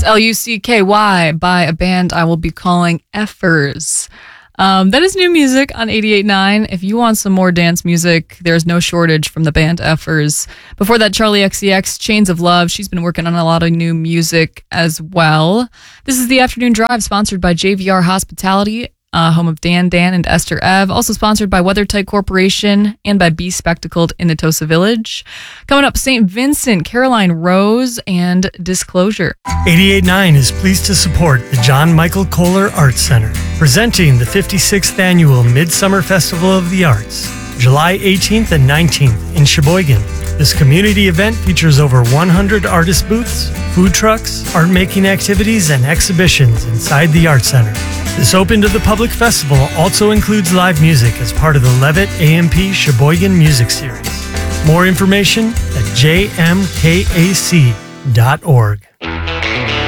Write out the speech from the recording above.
Lucky by a band I will be calling Effers. That is new music on 88.9. If you want some more dance music, there's no shortage from the band Effers. Before that, Charlie XCX, Chains of Love. She's been working on a lot of new music as well. This is the Afternoon Drive, sponsored by JVR Hospitality, home of Dan and Esther Ev. Also sponsored by WeatherTight Corporation and by Be Spectacled in Natosa Village. Coming up, St. Vincent, Caroline Rose, and Disclosure. 88.9 is pleased to support the John Michael Kohler Arts Center, presenting the 56th Annual Midsummer Festival of the Arts, July 18th and 19th in Sheboygan. This community event features over 100 artist booths, food trucks, art-making activities, and exhibitions inside the Art Center. This open to the public festival also includes live music as part of the Levitt AMP Sheboygan Music Series. More information at jmkac.org.